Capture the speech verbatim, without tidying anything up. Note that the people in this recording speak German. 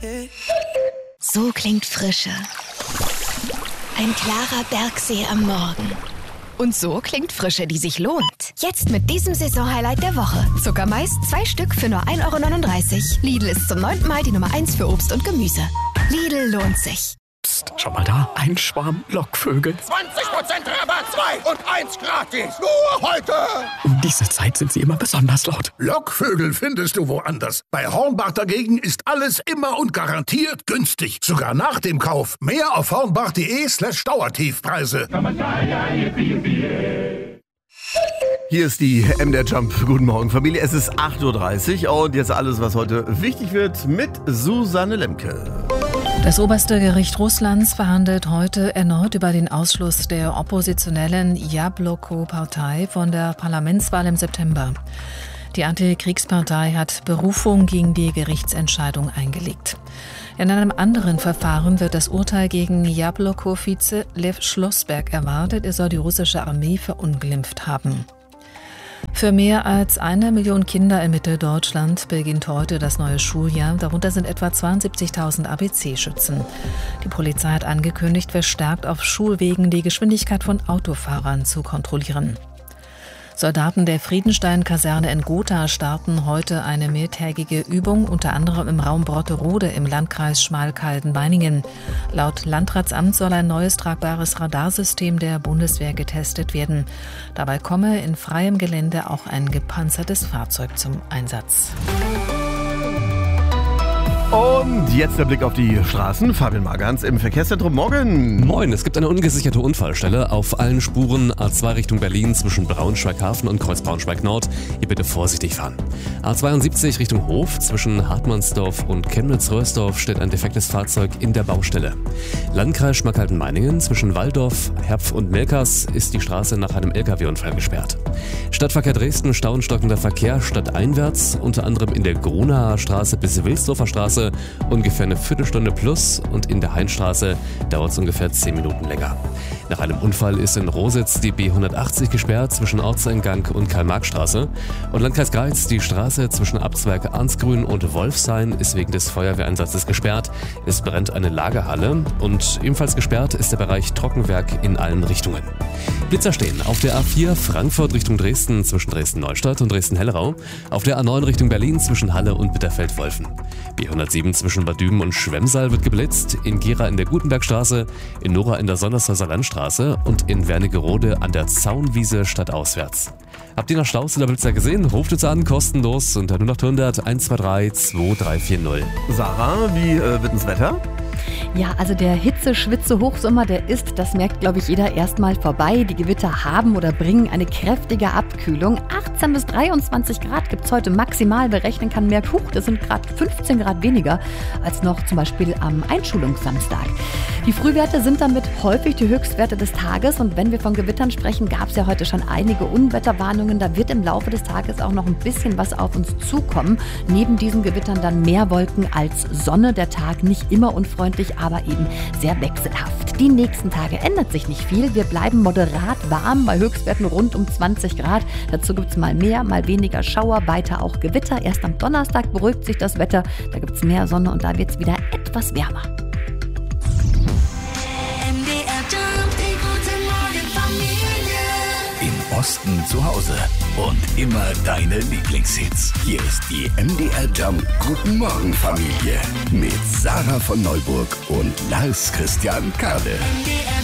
So klingt Frische. Ein klarer Bergsee am Morgen. Und so klingt Frische, die sich lohnt. Jetzt mit diesem Saisonhighlight der Woche. Zuckermais, zwei Stück für nur ein Euro neununddreißig. Lidl ist zum neunten Mal die Nummer eins für Obst und Gemüse. Lidl lohnt sich. Psst, schau mal da, ein Schwarm Lockvögel. zwanzig Prozent Rabatt, zwei und eins gratis. Nur heute. Um diese Zeit sind sie immer besonders laut. Lockvögel findest du woanders. Bei Hornbach dagegen ist alles immer und garantiert günstig. Sogar nach dem Kauf. Mehr auf hornbach.de slash Dauertiefpreise. Hier ist die M D R Jump. Guten Morgen, Familie. Es ist acht Uhr dreißig und jetzt alles, was heute wichtig wird, mit Susanne Lemke. Das oberste Gericht Russlands verhandelt heute erneut über den Ausschluss der oppositionellen Jabloko-Partei von der Parlamentswahl im September. Die Antikriegspartei hat Berufung gegen die Gerichtsentscheidung eingelegt. In einem anderen Verfahren wird das Urteil gegen Jabloko-Vize Lev Schlossberg erwartet. Er soll die russische Armee verunglimpft haben. Für mehr als eine Million Kinder in Mitteldeutschland beginnt heute das neue Schuljahr. Darunter sind etwa zweiundsiebzigtausend A B C-Schützen. Die Polizei hat angekündigt, verstärkt auf Schulwegen die Geschwindigkeit von Autofahrern zu kontrollieren. Soldaten der Friedenstein-Kaserne in Gotha starten heute eine mehrtägige Übung, unter anderem im Raum Brotterode im Landkreis Schmalkalden-Beiningen. Laut Landratsamt soll ein neues tragbares Radarsystem der Bundeswehr getestet werden. Dabei komme in freiem Gelände auch ein gepanzertes Fahrzeug zum Einsatz. Und jetzt der Blick auf die Straßen. Fabian Margans im Verkehrszentrum. Morgen. Moin, es gibt eine ungesicherte Unfallstelle auf allen Spuren A zwei Richtung Berlin zwischen Braunschweig-Hafen und Kreuz Braunschweig-Nord. Hier bitte vorsichtig fahren. A zweiundsiebzig Richtung Hof zwischen Hartmannsdorf und Chemnitz-Röhrsdorf steht ein defektes Fahrzeug in der Baustelle. Landkreis Schmalkalden-Meiningen zwischen Walldorf, Herpf und Melkers ist die Straße nach einem L K W-Unfall gesperrt. Stadtverkehr Dresden, stauenstockender Verkehr stadteinwärts, unter anderem in der Grunaer Straße bis Wilsdorfer Straße. Ungefähr eine Viertelstunde plus und in der Hainstraße dauert es ungefähr zehn Minuten länger. Nach einem Unfall ist in Rositz die B hundertachtzig gesperrt zwischen Ortseingang und Karl-Marx-Straße. Und Landkreis Greiz, die Straße zwischen Abzweig Arnsgrün und Wolfshain ist wegen des Feuerwehreinsatzes gesperrt. Es brennt eine Lagerhalle und ebenfalls gesperrt ist der Bereich Trockenwerk in allen Richtungen. Blitzer stehen auf der A vier Frankfurt Richtung Dresden zwischen Dresden-Neustadt und Dresden-Hellerau, auf der A neun Richtung Berlin zwischen Halle und Bitterfeld-Wolfen. B hundertsieben zwischen Bad Düben und Schwemsal wird geblitzt, in Gera in der Gutenbergstraße, in Nora in der Sondershauser Landstraße und in Wernigerode an der Zaunwiese stadtauswärts. Habt ihr noch Staus oder Blitzer gesehen? Ruft uns an, kostenlos unter null acht hundert eins zwei drei zwei drei vier null. Sarah, wie äh, wird das Wetter? Ja, also der Hitze-Schwitze-Hochsommer, der ist, das merkt, glaube ich, jeder erstmal vorbei. Die Gewitter haben oder bringen eine kräftige Abkühlung. achtzehn bis dreiundzwanzig Grad gibt es heute maximal. Berechnen kann, merkt, huch, das sind gerade fünfzehn Grad weniger als noch zum Beispiel am Einschulungssamstag. Die Frühwerte sind damit häufig die Höchstwerte des Tages. Und wenn wir von Gewittern sprechen, gab es ja heute schon einige Unwetterwarnungen. Da wird im Laufe des Tages auch noch ein bisschen was auf uns zukommen. Neben diesen Gewittern dann mehr Wolken als Sonne. Der Tag nicht immer unfreundlich, aber eben sehr wechselhaft. Die nächsten Tage ändert sich nicht viel. Wir bleiben moderat warm bei Höchstwerten rund um zwanzig Grad. Dazu gibt es mal mehr, mal weniger Schauer, weiter auch Gewitter. Erst am Donnerstag beruhigt sich das Wetter. Da gibt es mehr Sonne und da wird es wieder etwas wärmer. Im Osten zu Hause und immer deine Lieblingshits. Hier ist die M D R Jump Guten Morgen Familie mit Sarah von Neuburg und Lars Christian Kade.